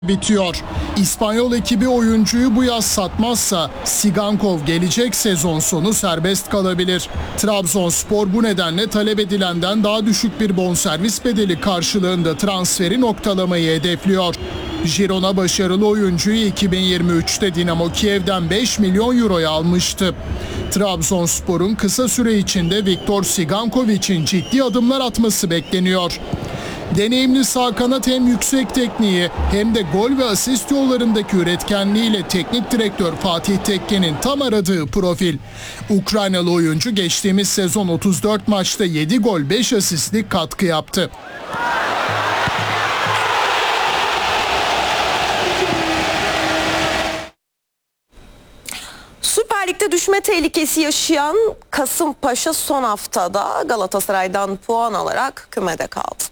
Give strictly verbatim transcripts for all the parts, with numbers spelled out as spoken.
bitiyor. İspanyol ekibi oyuncuyu bu yaz satmazsa Sigankov gelecek sezon sonu serbest kalabilir. Trabzonspor bu nedenle talep edilenden daha düşük bir bonservis bedeli karşılığında transferi noktalamayı hedefliyor. Girona başarılı oyuncuyu iki bin yirmi üçte Dinamo Kiev'den beş milyon euroya almıştı. Trabzonspor'un kısa süre içinde Viktor Sigankov için ciddi adımlar atması bekleniyor. Deneyimli sağ kanat hem yüksek tekniği hem de gol ve asist yollarındaki üretkenliğiyle teknik direktör Fatih Tekke'nin tam aradığı profil. Ukraynalı oyuncu geçtiğimiz sezon otuz dört maçta yedi gol beş asistlik katkı yaptı. Süper Lig'de düşme tehlikesi yaşayan Kasımpaşa son haftada Galatasaray'dan puan alarak kümede kaldı.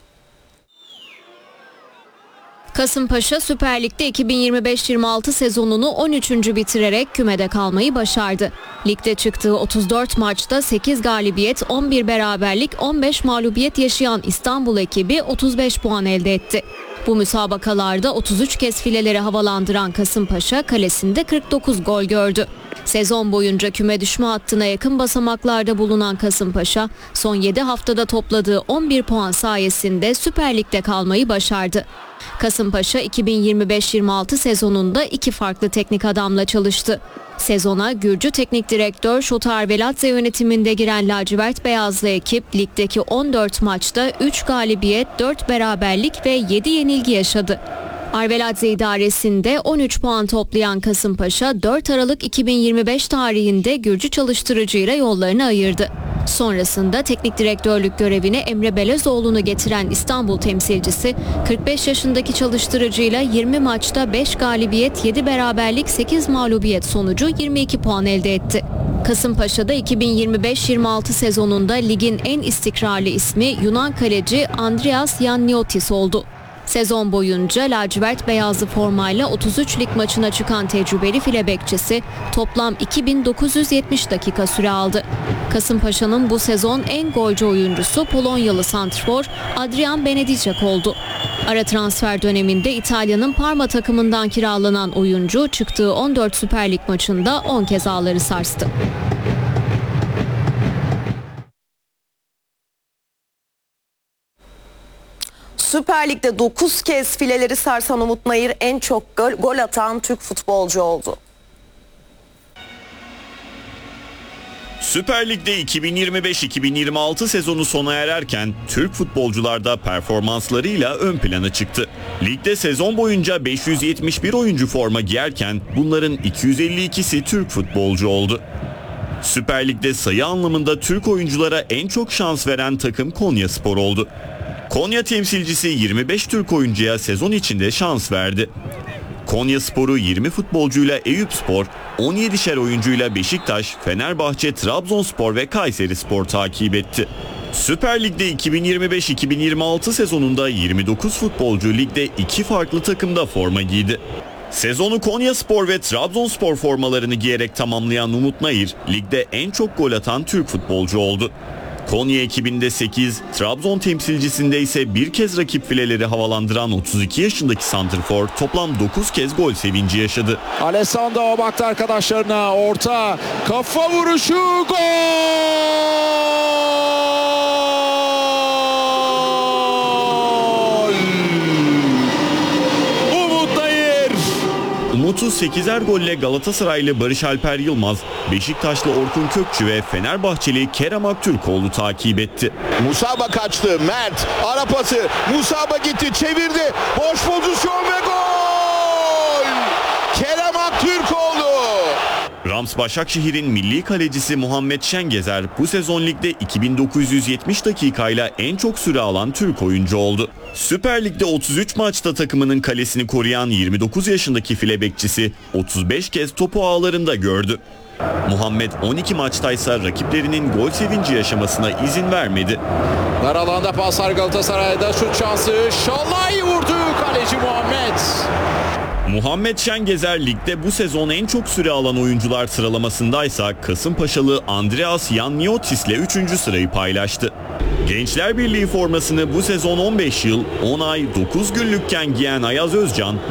Kasımpaşa Süper Lig'de iki bin yirmi beş yirmi altı sezonunu on üçüncü bitirerek kümede kalmayı başardı. Ligde çıktığı otuz dört maçta sekiz galibiyet, on bir beraberlik, on beş mağlubiyet yaşayan İstanbul ekibi otuz beş puan elde etti. Bu müsabakalarda otuz üç kez fileleri havalandıran Kasımpaşa kalesinde kırk dokuz gol gördü. Sezon boyunca küme düşme hattına yakın basamaklarda bulunan Kasımpaşa son yedi haftada topladığı on bir puan sayesinde Süper Lig'de kalmayı başardı. Kasımpaşa iki bin yirmi beş yirmi altı sezonunda iki farklı teknik adamla çalıştı. Sezona Gürcü teknik direktör Şota Arveladze yönetiminde giren lacivert beyazlı ekip ligdeki on dört maçta üç galibiyet, dört beraberlik ve yedi yenilgi yaşadı. Arveladze idaresinde on üç puan toplayan Kasımpaşa dört Aralık iki bin yirmi beş tarihinde Gürcü çalıştırıcıyla yollarını ayırdı. Sonrasında teknik direktörlük görevine Emre Belezoğlu'nu getiren İstanbul temsilcisi kırk beş yaşındaki çalıştırıcıyla yirmi maçta beş galibiyet, yedi beraberlik, sekiz mağlubiyet sonucu yirmi iki puan elde etti. Kasımpaşa'da iki bin yirmi beş yirmi altı sezonunda ligin en istikrarlı ismi Yunan kaleci Andreas Yanniotis oldu. Sezon boyunca lacivert beyazlı formayla otuz üç lig maçına çıkan tecrübeli file bekçisi toplam iki bin dokuz yüz yetmiş dakika süre aldı. Kasımpaşa'nın bu sezon en golcü oyuncusu Polonyalı santrfor Adrian Benedicek oldu. Ara transfer döneminde İtalya'nın Parma takımından kiralanan oyuncu çıktığı on dört Süper Lig maçında on kez ağları sarstı. Süper Lig'de dokuz kez fileleri sarsan Umut Nayır en çok gol, gol atan Türk futbolcu oldu. Süper Lig'de iki bin yirmi beş iki bin yirmi altı sezonu sona ererken Türk futbolcular da performanslarıyla ön plana çıktı. Ligde sezon boyunca beş yüz yetmiş bir oyuncu forma giyerken bunların iki yüz elli ikisi Türk futbolcu oldu. Süper Lig'de sayı anlamında Türk oyunculara en çok şans veren takım Konyaspor oldu. Konya temsilcisi yirmi beş Türk oyuncuya sezon içinde şans verdi. Konyaspor'u yirmi futbolcuyla Eyüpspor, on yedişer oyuncuyla Beşiktaş, Fenerbahçe, Trabzonspor ve Kayserispor takip etti. Süper Lig'de iki bin yirmi beş iki bin yirmi altı sezonunda yirmi dokuz futbolcu ligde iki farklı takımda forma giydi. Sezonu Konyaspor ve Trabzonspor formalarını giyerek tamamlayan Umut Nayır, ligde en çok gol atan Türk futbolcu oldu. Konya ekibinde sekiz, Trabzon temsilcisinde ise bir kez rakip fileleri havalandıran otuz iki yaşındaki santrfor toplam dokuz kez gol sevinci yaşadı. Alessandro baktı arkadaşlarına, orta, kafa vuruşu, gol! Umut Nayır! Umut'u sekizer golle Galatasaraylı Barış Alper Yılmaz, Beşiktaşlı Orkun Kökçü ve Fenerbahçeli Kerem Aktürkoğlu takip etti. Musaba kaçtı, Mert, ara pası, Musaba gitti, çevirdi, boş pozisyon ve gol! Kerem Aktürkoğlu! Rams Başakşehir'in milli kalecisi Muhammed Şengezer bu sezon ligde iki bin dokuz yüz yetmiş dakikayla en çok süre alan Türk oyuncu oldu. Süper Lig'de otuz üç maçta takımının kalesini koruyan yirmi dokuz yaşındaki file bekçisi otuz beş kez topu ağlarında gördü. Muhammed on iki maçtaysa rakiplerinin gol sevinci yaşamasına izin vermedi. Dar alanda paslar Galatasaray'da, şut şansı, Şalay vurdu kaleci Muhammed. Muhammed Şengezer ligde bu sezon en çok süre alan oyuncular sıralamasındaysa Kasımpaşalı Andreas Yanmiotis ile üçüncü sırayı paylaştı. Gençler Birliği formasını bu sezon on beş yıl, on ay, dokuz günlükken giyen Ayaz Özcan